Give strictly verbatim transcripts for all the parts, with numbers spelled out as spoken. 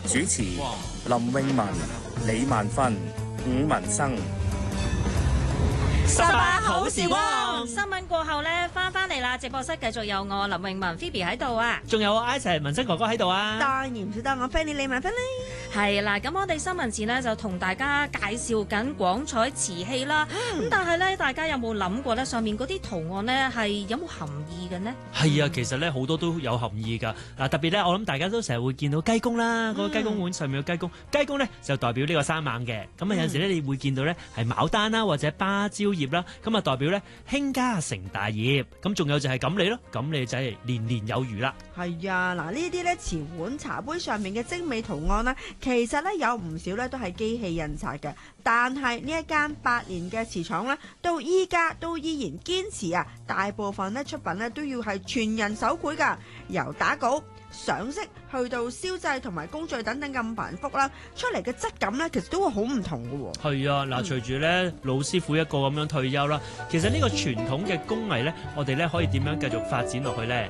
主持林詠雯、李萬芬、伍文生。 十八好時光， 新聞過後咧，翻翻嚟啦！直播室繼續有我林詠雯 Phoebe 喺度啊， 仲有我 Ice 文生哥哥喺度啊。 當然唔少得我 Fanny 李萬芬咧。 係啦，咁我哋新聞前呢，就同大家介紹緊廣彩瓷器啦。咁、嗯、但係咧，大家有冇諗過咧？上面嗰啲圖案咧係有冇含義嘅呢？ 係啊，其實咧好多都有含義㗎。嗱，特別咧，我諗大家都成日會見到雞公啦，嗰、嗯、個雞公碗上面嘅雞公，雞公咧就代表呢個生猛嘅。咁啊有陣時咧，你會見到咧係牡丹啦，或者芭蕉葉啦，咁啊代表咧興家成大業。咁仲有就係錦鯉咯，錦鯉就係年年有餘啦。 係啊，嗱呢啲咧瓷碗茶杯上面嘅精美圖案呢，其實咧有唔少咧都係機器印刷嘅，但係呢一間百年嘅瓷廠呢，到依家都依然堅持啊，大部分咧出品咧都要係全人手繪㗎，由打稿、上色去到燒製同埋工序等等咁繁複啦，出嚟嘅質感咧其實都會好唔同㗎喎。 係啊，嗱，隨住咧老師傅一個咁樣退休啦，其實呢個傳統嘅工藝咧，我哋咧可以點樣繼續發展落去咧？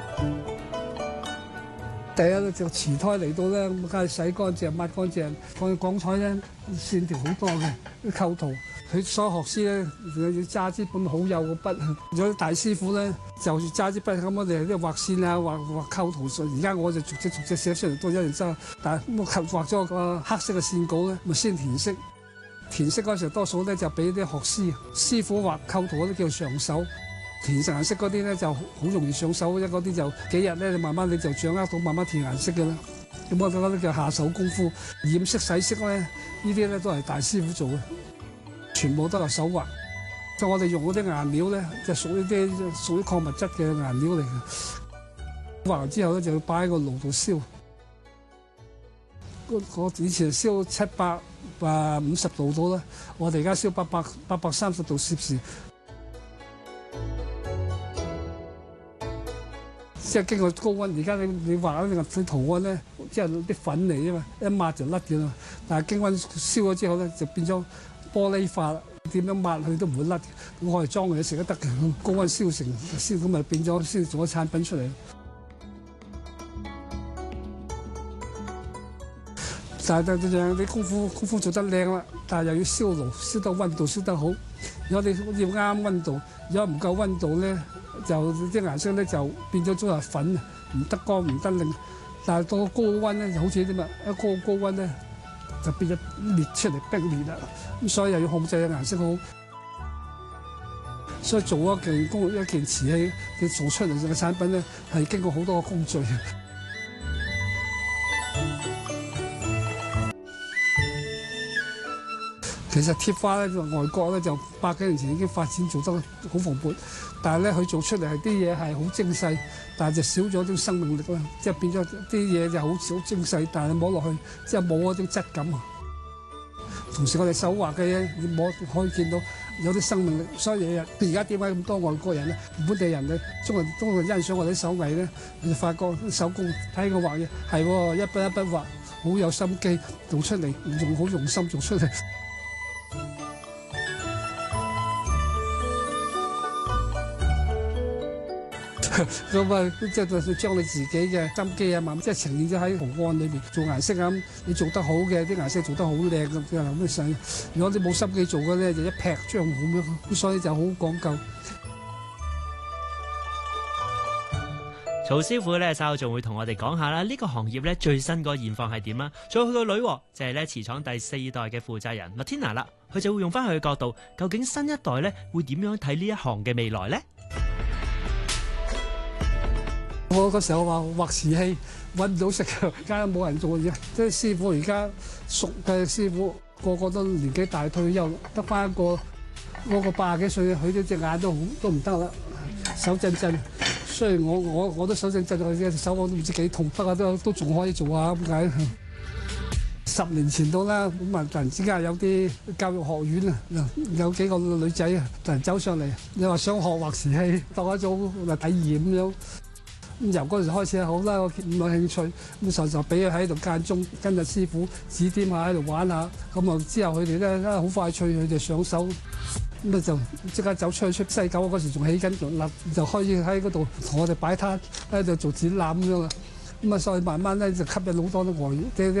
第一就瓷胎嚟到咧，咁梗係洗乾淨、抹乾淨。講廣彩咧，線條好多嘅啲構圖，佢所有學師咧要揸支本好幼嘅筆。有啲大師傅咧，就揸支筆咁，我哋啲畫線啊、畫畫構圖上。而家我就逐隻逐隻寫出嚟，都一樣揸。但係我畫咗個黑色嘅線稿咧，咪先填色。填色嗰時候多數咧就俾啲學師師傅畫構圖嗰啲叫上手。填顏色嗰啲咧就好容易上手，一嗰啲就幾日咧，你慢慢你就掌握到慢慢填顏色嘅啦。咁我覺得叫下手功夫，染色洗色咧，呢啲咧都係大師傅做嘅，全部都係手畫。就我哋用嗰啲顏料咧，就屬於啲屬於礦物質嘅顏料嚟嘅。畫完之後咧，就要擺喺個爐度燒。我以前燒七百啊五十度到啦，我哋而家燒八百八百三十度攝氏。即係經過高溫，而家你你畫嗰啲圖案咧，即係啲粉嚟啫嘛，一抹就甩嘅啦。但係經溫燒咗之後咧，就變咗玻璃化啦。點樣抹佢都唔會甩。我係裝嘅嘢食都得嘅，高溫燒成燒咁咪變咗燒做咗產品出嚟。但係就係你功夫功夫做得靚啦，但係又要燒爐，燒得溫度燒得好。如果你要啱溫度，如果唔夠溫度咧，就啲顏色咧就變咗咗係粉，唔得光唔得亮。但係到高溫咧就好似啲乜，一高高溫咧就變咗裂出嚟逼裂啦。咁所以又要控制個顏色好。所以做一件工一件瓷器，你做出嚟嘅產品咧係經過好多個工序。其實貼花咧，外國咧就百幾年前已經發展做得好蓬勃，但係咧佢做出嚟係啲嘢係好精細，但係就少咗啲生命力啦，即係變咗啲嘢就好少精細，但係摸落去即係冇嗰種質感啊。同時我哋手畫嘅嘢，你摸可以見到有啲生命力，所以而家點解咁多外國人咧、本地人咧，中國人都會欣賞我哋啲手藝咧，你就發覺手工睇佢畫嘢係喎，一筆一筆畫好有心機做出嚟，用好用心做出嚟。咁啊，即係將你自己嘅心機啊，慢慢即係呈現咗喺圖案裏邊做顏色啊。你做得好嘅，啲顏色做得好靚咁樣咁上。如果你冇心機做嘅咧，就一劈漿咁樣，咁所以就好講究。 曹師傅咧稍後仲會同我哋講下啦，呢個行業咧最新個現況係點啦？仲有佢個女就係咧瓷廠第四代嘅負責人 Martina 啦，佢就會用翻佢嘅角度，究竟新一代咧會點樣睇呢一行嘅未來咧？ 我嗰時候話畫瓷器揾唔到食，而家冇人做嘢。即係師傅而家熟嘅師傅個個都年紀大退休，得翻一個嗰個八十幾歲，佢啲隻眼都都唔得啦，手震震。雖然我我我都手震震，我隻手我都唔知幾痛，不過都都仲可以做下咁解。十年前到啦，咁啊突然之間有啲教育學院啊，有幾個女仔啊突然走上嚟，你話想學畫瓷器，當一種嚟體驗咁樣。咁由嗰陣時開始好啦，我咁有興趣，咁就就俾佢喺度間中跟住師傅指點下喺度玩下，咁啊之後佢哋咧好快脆，佢哋上手，咁啊就即刻走出去出西九嗰時仲起緊立，就開始喺嗰度同我哋擺攤喺度做展覽咁樣啦。咁啊所以慢慢咧就吸引好多啲外啲